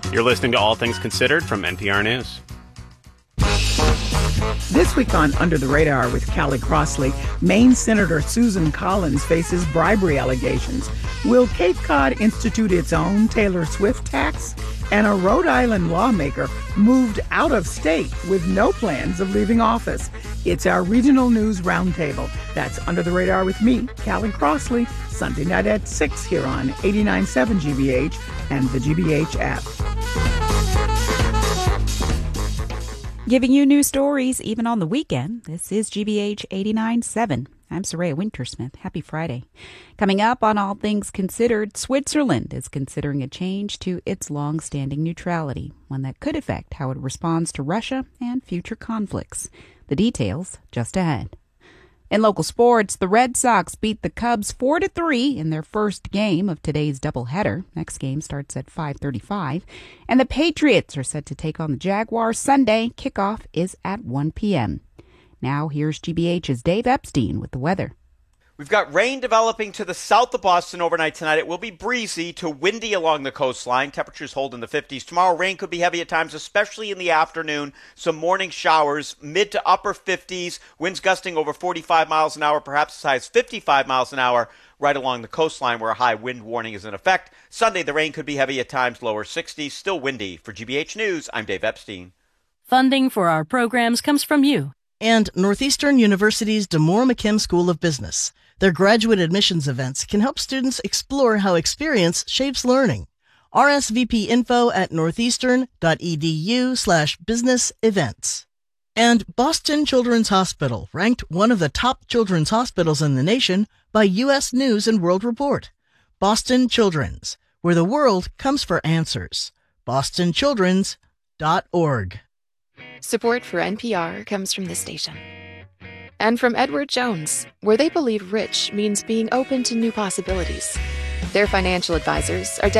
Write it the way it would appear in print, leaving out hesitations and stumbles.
You're listening to All Things Considered from NPR News. This week on Under the Radar with Callie Crossley, Maine Senator Susan Collins faces bribery allegations. Will Cape Cod institute its own Taylor Swift tax? And a Rhode Island lawmaker moved out of state with no plans of leaving office. It's our regional news roundtable. That's Under the Radar with me, Callie Crossley, Sunday night at 6 here on 89.7 GBH and the GBH app. Giving you new stories even on the weekend. This is GBH 89.7. I'm Soraya Wintersmith. Happy Friday. Coming up on All Things Considered, Switzerland is considering a change to its long-standing neutrality, one that could affect how it responds to Russia and future conflicts. The details just ahead. In local sports, the Red Sox beat the Cubs 4-3 in their first game of today's doubleheader. Next game starts at 5:35. And the Patriots are set to take on the Jaguars Sunday. Kickoff is at 1 p.m. Now here's GBH's Dave Epstein with the weather. We've got rain developing to the south of Boston overnight tonight. It will be breezy to windy along the coastline. Temperatures hold in the 50s. Tomorrow, rain could be heavy at times, especially in the afternoon. Some morning showers, mid to upper 50s. Winds gusting over 45 miles an hour, perhaps as high as 55 miles an hour right along the coastline where a high wind warning is in effect. Sunday, the rain could be heavy at times, lower 60s. Still windy. For GBH News, I'm Dave Epstein. Funding for our programs comes from you and Northeastern University's DeMoore McKim School of Business. Their graduate admissions events can help students explore how experience shapes learning. RSVP info at northeastern.edu/business events. And Boston Children's Hospital, ranked one of the top children's hospitals in the nation by U.S. News and World Report. Boston Children's, where the world comes for answers. bostonchildrens.org. Support for NPR comes from this station. And from Edward Jones, where they believe rich means being open to new possibilities. Their financial advisors are